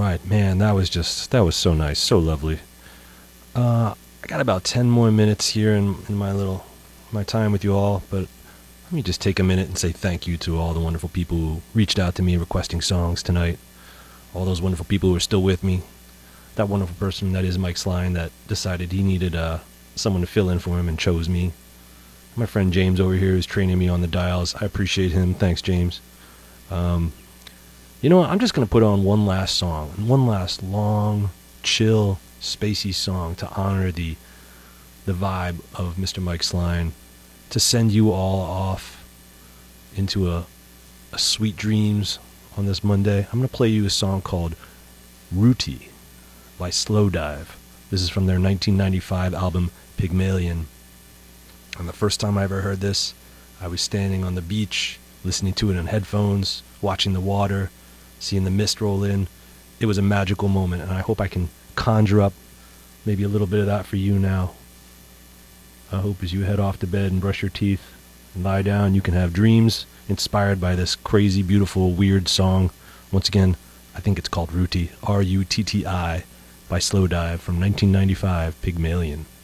right, man, that was so nice, so lovely. I got about 10 more minutes here in my time with you all, but let me just take a minute and say thank you to all the wonderful people who reached out to me requesting songs tonight. All those wonderful people who are still with me. That wonderful person that is Mike Sline that decided he needed someone to fill in for him and chose me. My friend James over here is training me on the dials. I appreciate him. Thanks, James. You know what? I'm just going to put on one last song. One last long, chill, spacey song to honor the vibe of Mr. Mike Sline. To send you all off into a sweet dreams on this Monday. I'm going to play you a song called Rooty by Slowdive. This is from their 1995 album Pygmalion. And the first time I ever heard this, I was standing on the beach, listening to it in headphones, watching the water, seeing the mist roll in. It was a magical moment, and I hope I can conjure up maybe a little bit of that for you now. I hope as you head off to bed and brush your teeth and lie down, you can have dreams inspired by this crazy, beautiful, weird song. Once again, I think it's called Rooty, R-U-T-T-I, by Slowdive from 1995, Pygmalion.